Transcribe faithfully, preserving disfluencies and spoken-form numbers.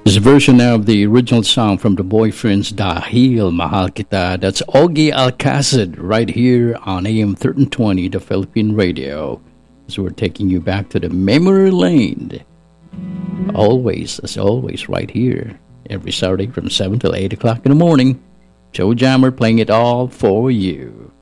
This version now of the original song from the Boyfriends, Dahil Mahal Kita. That's Ogie Alcacid right here on A M thirteen twenty, the Philippine Radio. So we're taking you back to the memory lane. Always, as always, right here. Every Saturday from seven till eight o'clock in the morning. Joe Jammer playing it all for you.